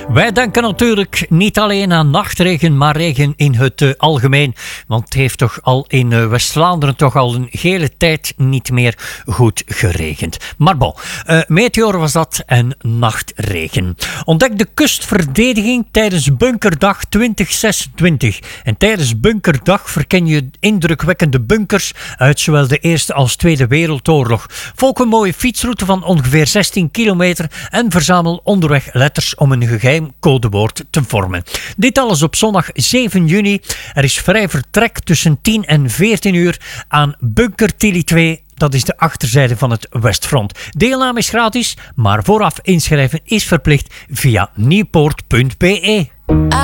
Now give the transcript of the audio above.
Wij denken natuurlijk niet alleen aan nachtregen, maar regen in het algemeen. Want het heeft toch al in West-Vlaanderen toch al een hele tijd niet meer goed geregend. Maar bon, meteor was dat en nachtregen. Ontdek de kustverdediging tijdens Bunkerdag 2026. En tijdens Bunkerdag verken je indrukwekkende bunkers uit zowel de Eerste als Tweede Wereldoorlog. Volg een mooie fietsroute van ongeveer 16 kilometer en verzamel onderweg letters om een geheim codewoord te vormen. Dit alles op zondag 7 juni. Er is vrij vertrek tussen 10 en 14 uur aan Bunker Tilly 2. Dat is de achterzijde van het Westfront. Deelname is gratis, maar vooraf inschrijven is verplicht via nieuwpoort.be.